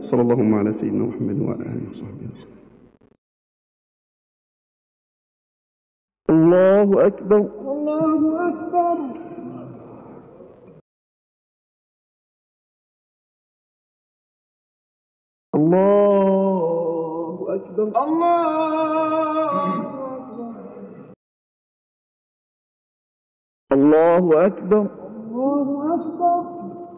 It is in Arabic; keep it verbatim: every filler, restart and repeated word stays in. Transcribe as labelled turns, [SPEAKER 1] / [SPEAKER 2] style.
[SPEAKER 1] صلى اللهم على سيدنا محمد وعلى آله وصحبه وسلم. الله أكبر الله أكبر. الله أكبر الله أكبر الله أكبر الله أكبر.